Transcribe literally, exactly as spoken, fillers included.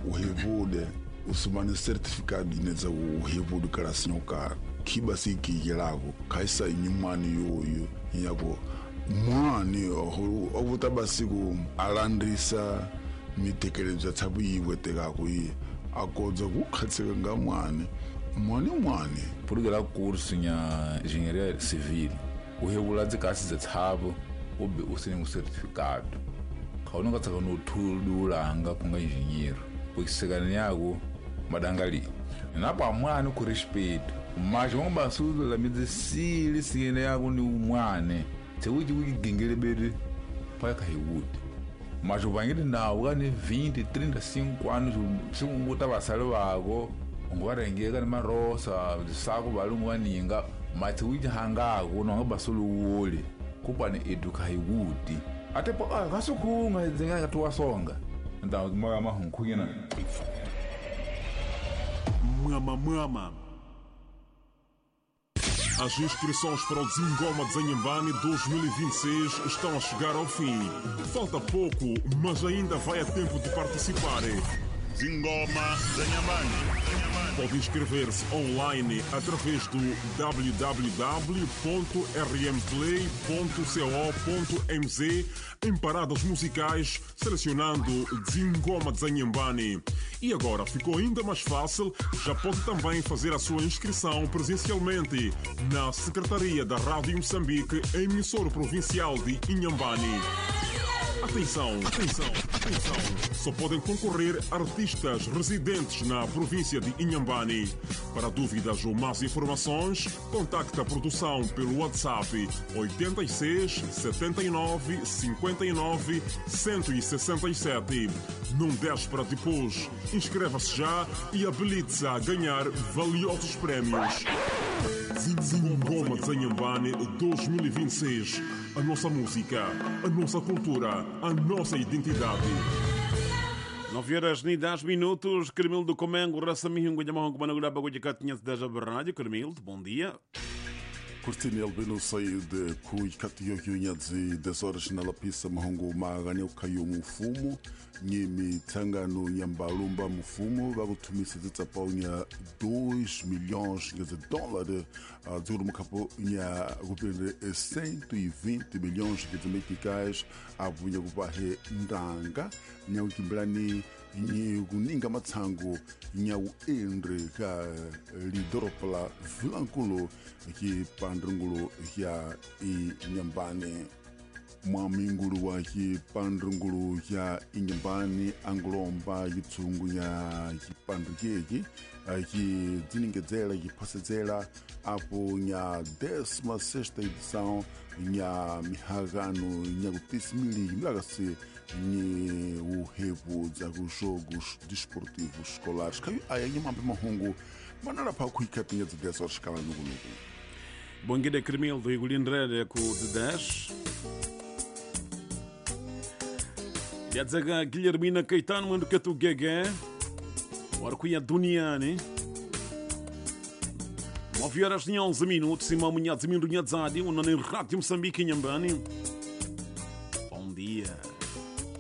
uhevude usumane certificado ineza uhevude karasinyo ka kiba siki yelako kaisa inyumani yoyo yako mwani ovuta basiku alandrisa mitekeleza tsabu yiweteka kuyi akodza kukhatseka nga mwani mwani mwani porque lá curso nya engenharia civil o regular de casas de tabo ube usine um certificado kaona katsaka no thululanga kunga engenheiro porque sekana yako madangali napa mwani ku respeito mas vamos basudo la medicina sine yako ni umwane tewuji wigengele bede para kaiwudi mas o banheiro não ganha vinte, trinta e cinco anos se um botar basalo vago ngora ngeka ni marosa disako balungu aninga mas wiji hangago no ngabasolo wole kupa ni eduka hiwudi ate pa ah kasukunga zinga tuwa songa nda mama mahunkuina Mwama Mwama. As inscrições para o Dzingoma Dzanhambane dois mil e vinte e seis estão a chegar ao fim. Falta pouco, mas ainda vai a tempo de participar. Dzingoma Dzanhambane. Pode inscrever-se online através do w w w ponto r m play ponto co ponto m z em paradas musicais, selecionando Dzingoma Dzanhambane. E agora ficou ainda mais fácil, já pode também fazer a sua inscrição presencialmente na Secretaria da Rádio Moçambique, emissora provincial de Inhambane. Atenção, atenção, atenção! Só podem concorrer artistas residentes na província de Inhambane. Para dúvidas ou mais informações, contacte a produção pelo WhatsApp oito seis, sete nove, cinco nove, um seis sete. Não deixe para depois. Inscreva-se já e habilite-se a ganhar valiosos prémios. Dzingoma Dzanhambane dois mil e vinte e seis. A nossa música, a nossa cultura, a nossa identidade. nove horas e dez minutos. Carmelo do Comengo, Raça Mihingo, Yamarro, Managuraba, Guicatinhas da Rádio. Carmelo, bom dia. Curtini albino saio de kui katiohio de dez horas na lapisa mahongo magane ukayo mufumo nyemi tangano nyambalumba mufumo vakutumisa zitsapaunya dois milhões de dólares a zuru mukapo nya kupende cento e vinte milhões de meticais avunya kupahe ndanga nya ukimbrani nyi kuninga matsango nya uendre ka lidoropla vilankulo ki pandrungulo ya i Nyambane mwamingulu wa ki pandrungulo ya Nyambane angolomba yitsungu ya ki pandrukeki ki dziningedzela ki pasedzela apo nya décima sexta edição nya mihagano nya kutismili milagasi ni uhevu za jogos desportivos escolares kayo aya nyamambe mahongo manara pa kuikapinha de dez horas kala no grupo. Bom dia, Carmelo do Igolindrere com de dez. Yadzaga Guilhermina Caetano mando que tu gege. Warkuya Duniani. nove horas e onze minutos, e uma manhã de minutos, um ano em Rádio Moçambique em Nhambane.